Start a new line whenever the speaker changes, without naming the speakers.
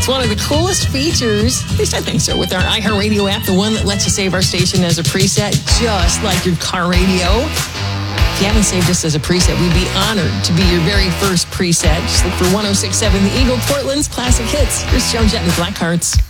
It's one of the coolest features, at least I think so, with our iHeartRadio app, the one that lets you save our station as a preset, just like your car radio. If you haven't saved us as a preset, we'd be honored to be your very first preset. Just look for 106.7 The Eagle, Portland's classic hits. Here's Joan Jett and the Blackhearts.